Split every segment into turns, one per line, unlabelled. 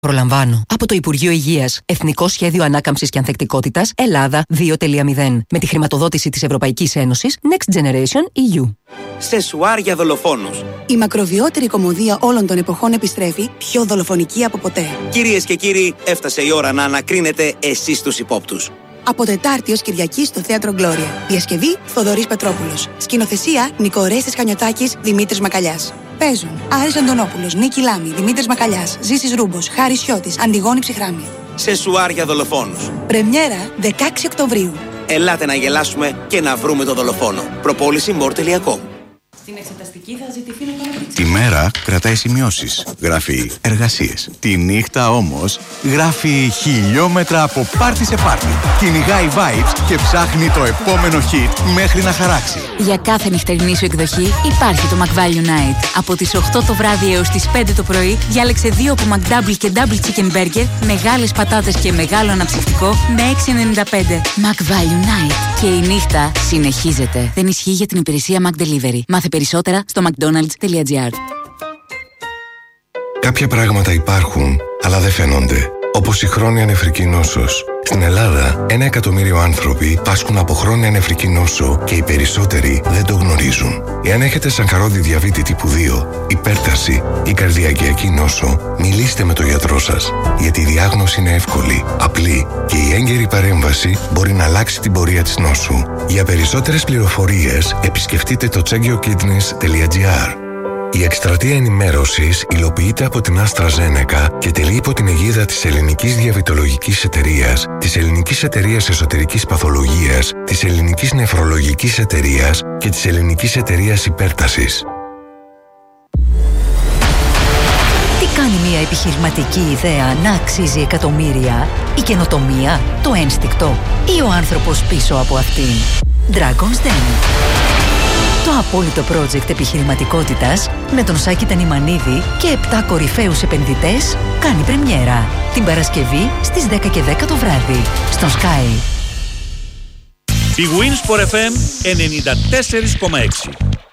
Προλαμβάνω. Από το Υπουργείο Υγείας. Εθνικό Σχέδιο Ανάκαμψης και Ανθεκτικότητας Ελλάδα 2.0. Με τη χρηματοδότηση της Ευρωπαϊκής Ένωσης Next Generation EU.
Σεσουάρ για δολοφόνους.
Η μακροβιότερη κωμωδία όλων των εποχών επιστρέφει, πιο δολοφονική από ποτέ.
Κυρίες και κύριοι, έφτασε η ώρα να ανακρίνετε εσείς τους υπόπτους.
Από Τετάρτη ως Κυριακή στο Θέατρο Γκλώρια. Διασκευή Θοδωρής Πετρόπουλος. Σκηνοθεσία Νίκο Ορέστης Χανιωτάκης, Δημήτρης Μακαλιάς. Παίζουν Άρης Αντωνόπουλος, Νίκη Λάμη, Δημήτρης Μακαλιάς, Ζήσης Ρούμπος, Χάρης Σιώτης, Αντιγόνη Ψυχράμη.
Σεσουάρ για δολοφόνους.
Πρεμιέρα 16 Οκτωβρίου.
Ελάτε να γελάσουμε και να βρούμε τον δολοφόνο. Προπόληση more.com.
Στην εξεταστική θα ζητηθεί να κάνω.
Τη μέρα κρατάει σημειώσεις, γράφει εργασίες. Τη νύχτα όμως γράφει χιλιόμετρα από πάρτι σε πάρτι. Κυνηγάει vibes και ψάχνει το επόμενο hit μέχρι να χαράξει.
Για κάθε νυχτερινή σου εκδοχή υπάρχει το McValue Night. Από τις 8 το βράδυ έως τις 5 το πρωί διάλεξε 2 από McDouble και Double Chicken Burger, μεγάλες πατάτες και μεγάλο αναψυκτικό με 6,95. McValue Night. Και η νύχτα συνεχίζεται. Δεν ισχύει για την υπηρεσία McDelivery. Μάθε περισσότερα στο mcdonalds.gr.
Κάποια πράγματα υπάρχουν, αλλά δεν φαίνονται. Όπως η χρόνια νεφρική νόσος. Στην Ελλάδα, 1 εκατομμύριο άνθρωποι πάσχουν από χρόνια νεφρική νόσο και οι περισσότεροι δεν το γνωρίζουν. Εάν έχετε σαγχαρώδη διαβήτη τύπου 2, υπέρταση ή καρδιακιακή νόσο, μιλήστε με τον γιατρό σας. Γιατί η διάγνωση είναι εύκολη, απλή και η έγκαιρη παρέμβαση μπορεί να αλλάξει την πορεία της νόσου. Για περισσότερες πληροφορίες, επισκεφτείτε το checkyourkidneys.gr. Η εκστρατεία ενημέρωσης υλοποιείται από την AstraZeneca και τελεί υπό την αιγίδα της Ελληνικής Διαβητολογικής Εταιρείας, της Ελληνικής Εταιρείας Εσωτερικής Παθολογίας, της Ελληνικής Νεφρολογικής Εταιρείας και της Ελληνικής Εταιρείας Υπέρτασης.
Τι κάνει μια επιχειρηματική ιδέα να αξίζει εκατομμύρια? Η καινοτομία, το ένστικτο ή ο άνθρωπος πίσω από αυτήν? Dragon's Den. Το απόλυτο project επιχειρηματικότητας με τον Σάκη Τανιμανίδη και 7 κορυφαίους επενδυτές κάνει πρεμιέρα την Παρασκευή στις 10 και 10 το βράδυ στο Sky.
Η Winsport FM 94,6.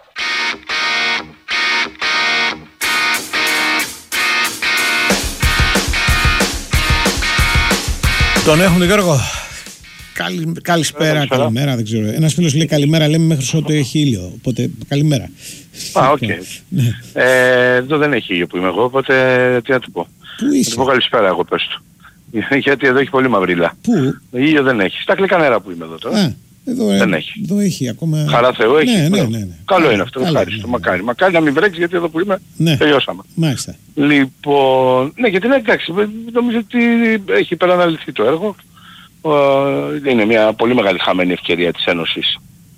Τον έχουμε τον Γιώργο. Καλησπέρα, καλημέρα, δεν ξέρω. Ένας φίλος λέει καλημέρα, λέμε μέχρι ότου έχει ήλιο. Οπότε καλημέρα.
Οκ. Εδώ δεν έχει ήλιο που είμαι εγώ, οπότε τι να του πω.
Πού είσαι?
Να του πω καλησπέρα εγώ, πες του. Γιατί εδώ έχει πολύ μαυρίλα.
Πού?
Ήλιο δεν έχει. Στα Κλικανέρα που είμαι εδώ τώρα. Δεν έχει.
Εδώ έχει ακόμα.
Χαρά Θεού έχει.
Ναι.
Καλό είναι αυτό. Ευχαριστώ. Μακάρι να μην βρέξει, γιατί εδώ που είμαι τελειώσαμε.
Μάλιστα.
Λοιπόν, ναι, γιατί είναι εντάξει. Νομίζω ότι έχει υπεραναλυθεί το έργο. Είναι μια πολύ μεγάλη χαμένη ευκαιρία της Ένωσης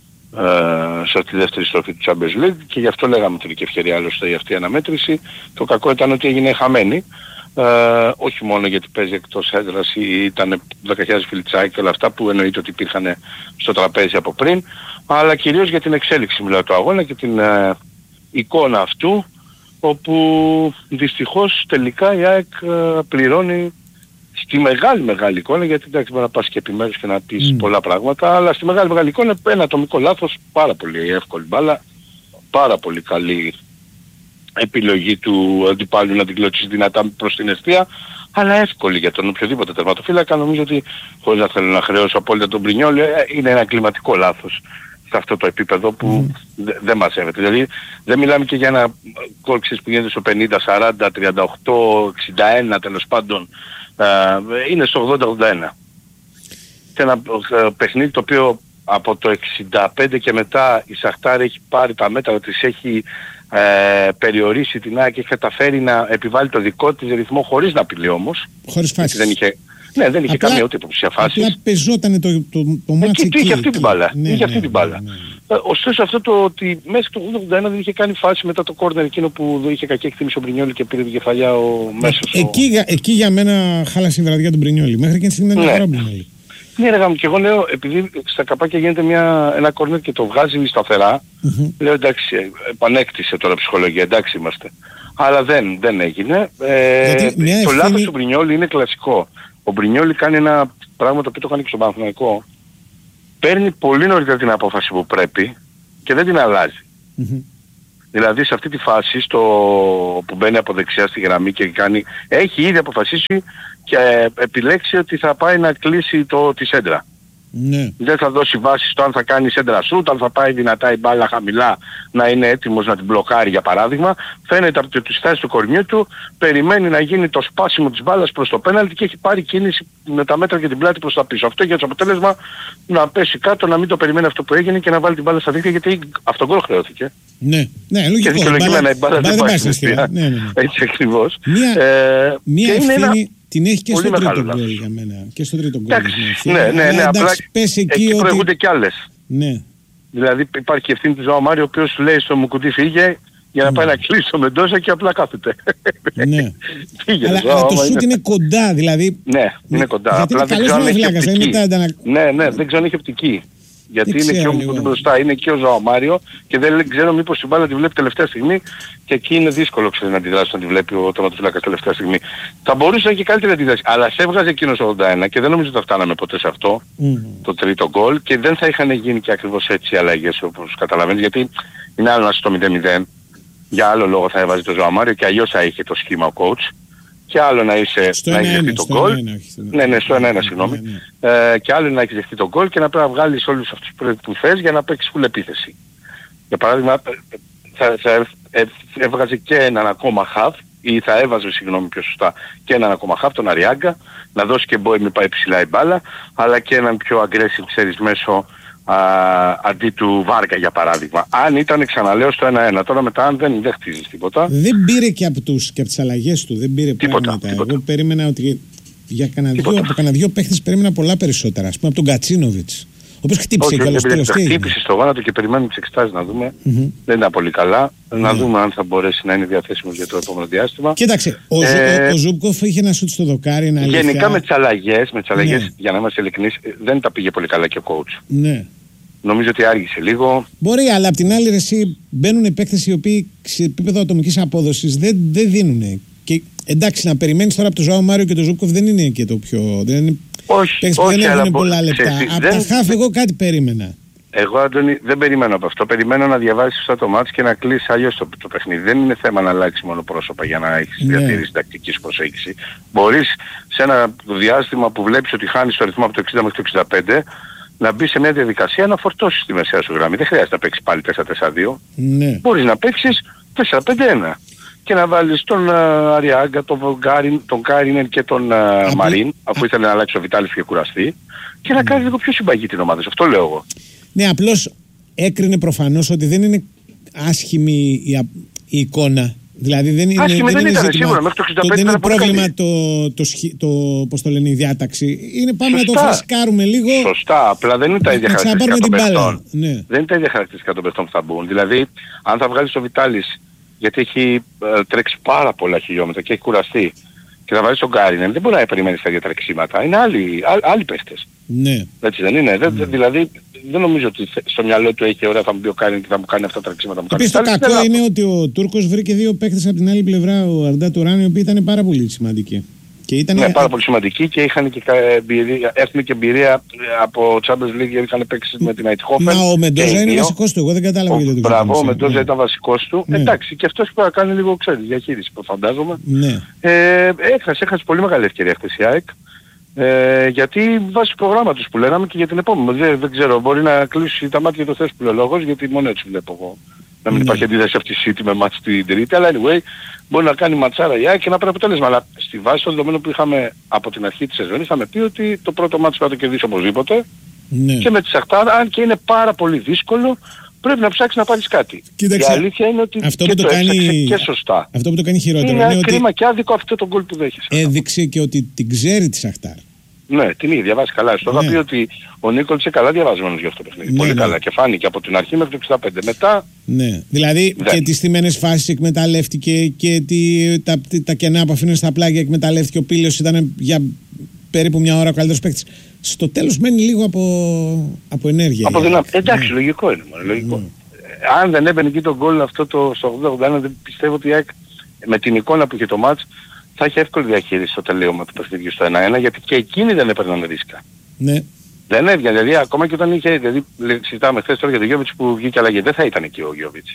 σε αυτή τη δεύτερη στροφή του Champions League και γι' αυτό λέγαμε τελική ευκαιρία άλλωστε για αυτή η αναμέτρηση. Το κακό ήταν ότι έγινε χαμένη. Όχι μόνο γιατί παίζει εκτός έδρας ή ήταν 10.000 φιλτσάκια και όλα αυτά που εννοείται ότι υπήρχαν στο τραπέζι από πριν, αλλά κυρίως για την εξέλιξη μιλάω του αγώνα και την εικόνα αυτού, όπου δυστυχώς τελικά η ΑΕΚ πληρώνει στη μεγάλη εικόνα, γιατί εντάξει μπορεί να πας και επιμέρους και να πεις πολλά πράγματα, αλλά στη μεγάλη εικόνα ένα ατομικό λάθος, πάρα πολύ εύκολη μπάλα, πάρα πολύ καλή επιλογή του αντιπάλου να την κλωτσίσει δυνατά προς την εστία, αλλά εύκολη για τον οποιοδήποτε τερματοφύλακα. Νομίζω ότι, χωρίς να θέλω να χρεώσω απόλυτα τον Μπρινιόλι, είναι ένα κλιματικό λάθος σε αυτό το επίπεδο που δεν μαζεύεται. Δηλαδή δεν μιλάμε και για ένα γκολ που γίνεται στο 50, 40, 38, 61 τέλος πάντων. Είναι στο 80-81. Και ένα παιχνίδι το οποίο από το 65 και μετά η Σαχτάρ έχει πάρει τα μέτρα της, έχει περιορίσει την ΑΕΚ και έχει καταφέρει να επιβάλλει το δικό της ρυθμό χωρίς να απειλεί όμως.
Χωρίς φάσεις.
Δεν είχε καμία ούτε υποψία φάση.
Απλά πεζότανε το μάτσι εκεί.
Είχε αυτή την μπάλα. Ωστόσο αυτό το ότι μέσα στο 81 δεν είχε κάνει φάση μετά το κόρνερ εκείνο που είχε κακή εκτίμηση ο Μπρινιόλι και πήρε την κεφαλιά ο μέσος.
Εκεί για μένα χάλασε η βραδιά του Μπρινιόλι. Μέχρι και τη στιγμή δεν είναι Μπρινιόλι.
Ναι, ρε γάμο, και εγώ λέω, επειδή στα καπάκια γίνεται ένα κόρνερ και το βγάζει σταθερά, λέω εντάξει, επανέκτησε τώρα ψυχολογία, εντάξει είμαστε. Αλλά δεν έγινε. Το λάθος του Μπρινιόλι είναι κλασικό. Ο Μπρινιόλι κάνει ένα πράγμα το οποίο το κάνει και στον Παναθηναϊκό. Παίρνει πολύ νωρίτερα την απόφαση που πρέπει και δεν την αλλάζει. Δηλαδή σε αυτή τη φάση που μπαίνει από δεξιά στη γραμμή και έχει ήδη αποφασίσει και επιλέξει ότι θα πάει να κλείσει τη σέντρα.
Ναι.
Δεν θα δώσει βάση στο αν θα κάνει σέντρα σούτ, αν θα πάει δυνατά η μπάλα χαμηλά να είναι έτοιμος να την μπλοκάρει για παράδειγμα. Φαίνεται από τη στάση του κορμιού του, περιμένει να γίνει το σπάσιμο της μπάλας προς το πέναλτι και έχει πάρει κίνηση με τα μέτρα και την πλάτη προς τα πίσω. Αυτό για το αποτέλεσμα να πέσει κάτω, να μην το περιμένει αυτό που έγινε και να βάλει την μπάλα στα δίκτυα, γιατί αυτόν γκολ χρεώθηκε.
Ναι, λογικό.
Και δικαιολογημένα η μπάλα δεν πάει στην αστεία. Έτσι ακριβώς.
Μία ευθύνη την έχει και στο τρίτο γκολ για μένα. Και στο τρίτο γκολ.
Ναι, απλά εκεί προηγούνται κι άλλες.
Ναι.
Δηλαδή υπάρχει ευθύνη του Ζωά Μάριο, ο οποίος λέει στο Μουκουτί φύγε για να πάει να κλείσει το Μεντόζα και απλά κάθεται.
Ναι. Αλλά το σούτ είναι κοντά, δηλαδή.
Ναι, είναι κοντά.
Γιατί
απλά
είναι καλός φυλάκας,
ναι, δεν ξέρω αν έχει οπτική. Γιατί είναι και ο Μουκουτί μπροστά, είναι και ο Ζωά Μάριο και δεν ξέρω μήπως η μπάλα τη βλέπει τελευταία στιγμή και εκεί είναι δύσκολο να αντιδράσει όταν τη βλέπει ο τερματοφύλακας τελευταία στιγμή. Θα μπορούσε να έχει καλύτερη αντίδραση, αλλά σε έβγαζε εκείνος 81 και δεν νομίζω ότι θα φτάναμε ποτέ σε αυτό το τρίτο γκολ και δεν θα είχαν γίνει και ακριβώς έτσι οι αλλαγές όπως καταλαβαίνεις, γιατί είναι άλλο να είσαι στο 0-0, για άλλο λόγο θα έβαζε το Ζωά Μάριο και αλλιώς θα είχε το σχήμα ο coach. Και άλλο να είσαι να έχεις δεχτεί τον γκολ. Ναι, στο 1-1 συγγνώμη. Και άλλο να έχεις δεχτεί τον γκολ και να πρέπει να βγάλεις όλους αυτούς που θες για να παίξεις full επίθεση. Για παράδειγμα, θα έβγαζε και έναν ακόμα half, ή θα έβαζε συγγνώμη πιο σωστά και έναν ακόμα half, τον Αριάγκα, να δώσει και μπόι με πάει ψηλά η μπάλα, αλλά και έναν πιο aggressive ξέρεις μέσω αντί του Βάργα για παράδειγμα. Αν ήταν, ξαναλέω, στο 1-1. Τώρα μετά αν δεν χτίζεις τίποτα.
Δεν πήρε και από τις αλλαγές του, δεν πήρε
τίποτα.
Εγώ περίμενα ότι από κανένα δύο παίχτες περίμενα πολλά περισσότερα. Ας πούμε από τον Κατσίνοβιτς. Ο οποίος χτύπησε καλώς τέλος.
Χτύπησε στο γόνατο και περιμένουμε τις εξετάσεις να δούμε. Δεν ήταν πολύ καλά. Να δούμε αν θα μπορέσει να είναι διαθέσιμος για το επόμενο διάστημα.
Κοίταξε, ο Ζούμπκοφ είχε ένα σούτ στο δοκάρι.
Γενικά με τις αλλαγές, για να είμαστε ειλικρινείς, δεν τα πήγε πολύ καλά και ο coach.
Ναι.
Νομίζω ότι άργησε λίγο.
Μπορεί, αλλά απ' την άλλη εσύ μπαίνουν οι παίκτες οι οποίοι σε επίπεδο ατομικής απόδοσης δεν δίνουν. Και εντάξει, να περιμένεις τώρα από τον Ζωάο Μάριο και τον Ζούμπκοφ δεν είναι και το πιο.
Όχι,
δεν έχουν πολλά λεπτά. Από τα χαφ εγώ κάτι περίμενα.
Εγώ, Αντώνη, δεν περιμένω από αυτό. Περιμένω να διαβάσεις σωστά το μάτς και να κλείσεις αλλιώς το παιχνίδι. Δεν είναι θέμα να αλλάξεις μόνο πρόσωπα για να έχεις διατηρήσει τακτική σου προσέγγιση. Μπορείς σε ένα διάστημα που βλέπεις ότι χάνεις το ρυθμό από το 60 μέχρι το 65 να μπεις σε μια διαδικασία να φορτώσεις τη μεσαία σου γραμμή. Δεν χρειάζεται να παίξεις πάλι 4-4-2.
Ναι.
Μπορείς να παίξεις 4-5-1 και να βάλεις τον Αριάγκα, τον Κάρινεν και τον Μαρίν, αφού ήθελε να αλλάξει ο Βιτάλης και κουραστεί, και να κάνεις λίγο πιο συμπαγή την ομάδα. Αυτό λέω εγώ.
Ναι, απλώς έκρινε προφανώς ότι δεν είναι άσχημη η εικόνα. Δηλαδή δεν είναι,
άσχημη δεν ήταν
ζήτημα,
σίγουρα, μέχρι το 65
δεν είναι πρόβλημα πώς το λένε, η διάταξη. Είναι πάμε σωστά, να το φρασκάρουμε λίγο.
Σωστά, απλά δεν είναι τα ίδια χαρακτηριστικά των παιχτών.
Ναι.
Δεν είναι τα ίδια χαρακτηριστικά των παιχτών που θα μπουν. Δηλαδή, αν θα βγάλεις το Βιτάλης, γιατί έχει τρέξει πάρα πολλά χιλιόμετρα και έχει κουραστεί, και θα βάλεις τον Κάρινεν, δεν μπορεί να περιμένεις τα ίδια τρεξίματα. Είναι άλλοι παίχτες.
Ναι.
Έτσι δεν είναι. Δηλαδή, δεν νομίζω ότι στο μυαλό του έχει ωραία θα μου πει ο Κάρινεν και θα μου κάνει αυτά τα τρεξίματα.
Επίσης το κακό είναι ότι ο Τούρκος βρήκε δύο παίχτες από την άλλη πλευρά, ο Αρντά Τουράν, οι οποίοι ήταν πάρα πολύ σημαντικοί.
Ναι, πάρα πολύ σημαντικοί και είχαν και εμπειρία από Champions League, είχαν παίξει με την Eindhoven.
Μα ο Μεντόζα είναι βασικός του, εγώ δεν κατάλαβα γιατί το
μπράβο, ο Μεντόζα ήταν βασικός του. Εντάξει, και αυτός που θα κάνει λίγο, ξέρεις, διαχείριση που φαντάζομαι. Έχασε πολύ μεγάλη ευκαιρία χθες η ΑΕΚ. Γιατί βάσει προγράμματος που λέγαμε και για την επόμενη. Δεν ξέρω, μπορεί να κλείσει τα μάτια το θες που λέει ο λόγος, γιατί μόνο έτσι βλέπω εγώ. Να μην υπάρχει αντίδραση αυτή η City με μάτς στην Τρίτη, αλλά anyway, μπορεί να κάνει ματσάρα η ΑΕΚ και να πάρει αποτέλεσμα. Αλλά στη βάση των δεδομένων που είχαμε από την αρχή της σεζόν, είχαμε πει ότι το πρώτο μάτς θα το κερδίσει οπωσδήποτε. Ναι. Και με τη Σαχτάρ, αν και είναι πάρα πολύ δύσκολο, πρέπει να ψάξεις να πάρεις κάτι.
Κοίταξε,
η αλήθεια είναι ότι
αυτό
και
που το κάνει
και σωστά.
Αυτό που το κάνει χειρότερο
είναι κρίμα και άδικο αυτό το γκολ που δέχεσαι.
Έδειξε και ότι την ξέρει τη Σαχτάρ.
Ναι, την είχε διαβάσει καλά. Στο είχα πει ότι ο Νίκολς είναι καλά διαβασμένος για αυτό το παιχνίδι. Πολύ καλά και φάνηκε από την αρχή μέχρι το 65. Μετά.
Ναι, δηλαδή και τις στιμένες φάσεις εκμεταλλεύτηκε και τα κενά που αφήνουν στα πλάγια εκμεταλλεύτηκε. Ο Πίλιος ήταν για περίπου μια ώρα ο καλύτερος παίκτης. Στο τέλος μένει λίγο από ενέργεια.
Εντάξει, λογικό είναι. Λογικό. Αν δεν έμπαινε εκεί το γκολ αυτό στο 80-81, δεν πιστεύω ότι με την εικόνα που είχε το μάτς θα έχει εύκολη διαχείριση στο τελείωμα του παιχνιδιού στο 1-1, γιατί και εκείνοι δεν έπαιρναν ρίσκα.
Ναι.
Δεν έβγαινε, δηλαδή ακόμα και όταν είχε, δηλαδή συζητάμε χθες τώρα για τον Γιώβιτς που βγήκε αλλαγή, δεν θα ήταν εκεί ο Γιώβιτς.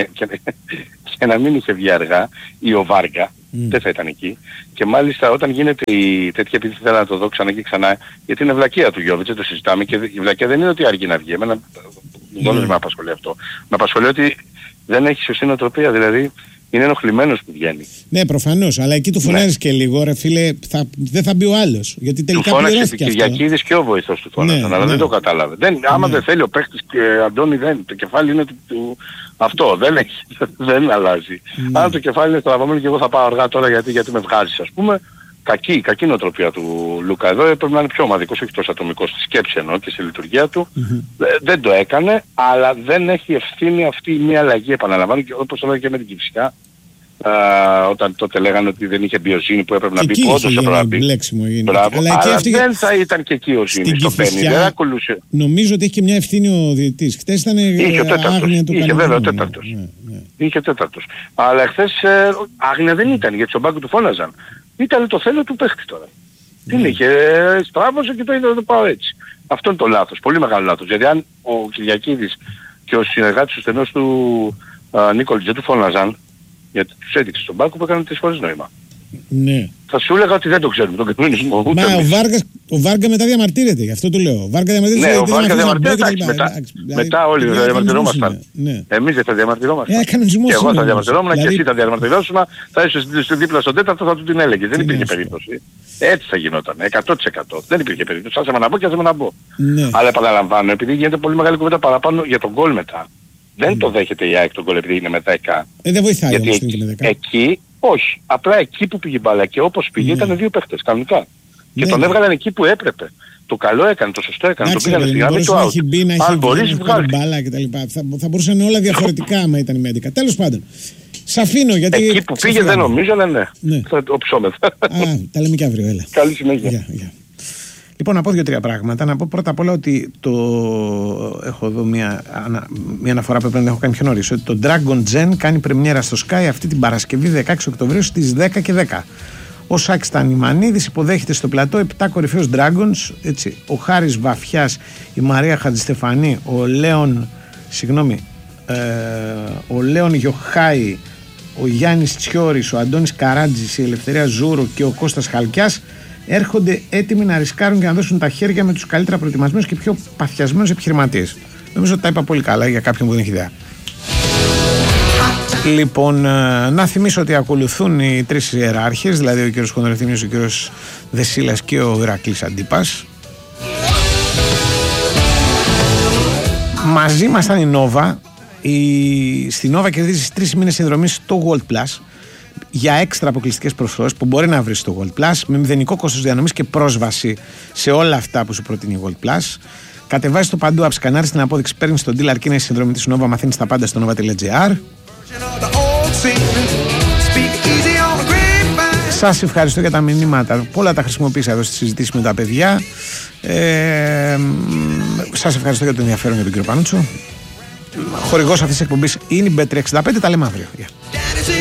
Και να μην είχε βγει αργά, ή ο Βάργα, δεν θα ήταν εκεί. Και μάλιστα όταν γίνεται η τέτοια, επειδή θέλω να το δω ξανά και ξανά, γιατί είναι βλακεία του Γιώβιτς, το συζητάμε, και η βλακεία δεν είναι ότι αργεί να βγει. Εμένα δεν με απασχολεί αυτό. Με απασχολεί ότι δεν έχει σωστή νοοτροπία, δηλαδή είναι ενοχλημένος που βγαίνει. Ναι,
προφανώς, αλλά εκεί του φωνάζεις και λίγο, ρε φίλε, δεν θα μπει ο άλλος. Γιατί τελικά πληρώθηκε αυτό.
Του φώναξε Κυριακίδης και ο βοηθός του φώναξαν, αλλά δεν το κατάλαβε. Άμα δεν θέλει ο παίχτης και Αντώνη, το κεφάλι είναι του. Αυτό δεν αλλάζει. Αν το κεφάλι είναι στραβωμένο και εγώ θα πάω αργά τώρα γιατί με βγάζεις, ας πούμε. Κακή νοοτροπία του Λούκα εδώ, πρέπει να είναι πιο ομαδικός, όχι τόσο ατομικός στη σκέψη εννοώ και στη λειτουργία του. Δεν το έκανε, αλλά δεν έχει ευθύνη αυτή μια αλλαγή, επαναλαμβάνω, και όπως το λέγα και με την Κυψιά, όταν τότε λέγανε ότι δεν είχε μπιοζίνη που έπρεπε να μπει, όντως έπρεπε να μπει. Αλλά δεν θα ήταν και εκεί ο Ζήνης στο 50, δεν ακολούσε.
Νομίζω ότι έχει και μια ευθύνη ο διαιτητής. Χτες ήταν άγνοια του
είχε βέβαια ο τέταρτος. Είχε τέταρτος. Αλλά χθες άγνοια δεν ήταν, γιατί στον πάγκο του φώναζαν. Ήταν το θέλω του παίχτη τώρα. Την είχε, στράβωσε και το είδε να το πάω έτσι. Αυτό είναι το λάθος, πολύ μεγάλο λάθος. Γιατί αν ο Κυριακίδης και ο συνεργάτης του στενός του Νίκολιτς δεν του φώναζαν, γιατί τους έδειξε στον πάγκο που έκανε 3 φορές νόημα.
Ναι.
Θα σου έλεγα ότι δεν το ξέρουμε τον κανονισμό.
Μα ο Βάργα μετά διαμαρτύρεται, γι' αυτό του λέω. Ο Βάργα διαμαρτύρεται.
Ναι, ο Βάργα διαμαρτύρεται. Μετά όλοι διαμαρτυρόμασταν. Εμείς δεν θα διαμαρτυρόμασταν. Και εγώ θα διαμαρτυρόμουν και εσύ θα διαμαρτυρώσουν. Θα είσαι δίπλα στον τέταρτο, θα του την έλεγε. Δεν υπήρχε περίπτωση. Έτσι θα γινόταν. 100%. Δεν υπήρχε περίπτωση. Άσε με να μπω και άσε με να μπω. Αλλά επαναλαμβάνω, επειδή γίνεται πολύ μεγάλη κουβέντα παραπάνω για τον γκολ μετά. Δεν το δέχεται η ΑΕΚ τον γκολ επειδή είναι με 10.
Δεν βοηθάει όμως την και με 10.
Εκεί, όχι. Απλά εκεί που πήγε η μπάλα και όπως πήγε ήταν 2 παίχτες κανονικά. Και τον έβγαλαν εκεί που έπρεπε. Το καλό έκανε, το σωστό έκανε, το πήγανε στη γραμμή του out. Αν μπορείς βγάλει.
Θα μπορούσαν όλα διαφορετικά άμα ήταν η 11. Τέλος πάντων. Σ' αφήνω γιατί...
Εκεί που πήγε δεν νομίζω, αλλά ναι. Θα το ψώμεθα.
Τα λέμε και αύριο, έλα.
Καλή συνέχεια.
Λοιπόν, να πω 2-3 πράγματα. Να πω πρώτα απ' όλα ότι έχω εδώ μια αναφορά που πρέπει να έχω κάνει πιο νωρίς. Ότι το Dragon Gen κάνει πρεμιέρα στο Sky αυτή την Παρασκευή 16 Οκτωβρίου στις 10 και 10. Ο Σάκης Τανιμανίδης υποδέχεται στο πλατό 7 κορυφαίους Dragons. Έτσι, ο Χάρης Βαφιάς, η Μαρία Χατζηστεφανή, ο Λέων Γιοχάη, ο Γιάννης Τσιόρης, ο Αντώνης Καράτζης, η Ελευθερία Ζούρου και ο Κώστας Χαλκιάς έρχονται έτοιμοι να ρισκάρουν και να δώσουν τα χέρια με τους καλύτερα προετοιμασμένους και πιο παθιασμένους επιχειρηματίες. Νομίζω ότι τα είπα πολύ καλά για κάποιον που δεν έχει ιδέα. Λοιπόν, να θυμίσω ότι ακολουθούν οι 3 ιεράρχες, δηλαδή ο κ. Χονδρεθύμιος, ο κ. Δεσίλας και ο Ηρακλής Αντίπας. Μαζί μας ήταν η Νόβα. Στη Νόβα κερδίζεις 3 μήνες συνδρομής στο Gold Plus για έξτρα αποκλειστικές προσφορές που μπορεί να βρεις στο Gold Plus με μηδενικό κόστος διανομής και πρόσβαση σε όλα αυτά που σου προτείνει η Gold Plus. Κατεβάζεις το παντού app, σκανάρεις την απόδειξη, παίρνεις τον dealer και είναι συνδρομητής Nova, μαθαίνεις τα πάντα στο nova.gr. Σας ευχαριστώ για τα μηνύματα. Πολλά τα χρησιμοποίησα εδώ στη συζήτηση με τα παιδιά. Σας ευχαριστώ για το ενδιαφέρον για τον κύριο Πανούτσο. Χορηγός αυτής της εκπομπής είναι η Bet365. Τα λέμε αύριο.